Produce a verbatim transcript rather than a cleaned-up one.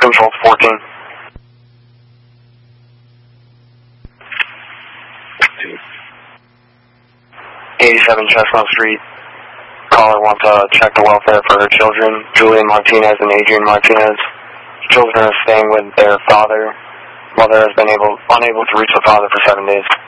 Control fourteen. eighty-seven Chestnut Street. Caller wants to check the welfare for her children, Julian Martinez and Adrian Martinez. Children are staying with their father. Mother has been able unable to reach the father for seven days.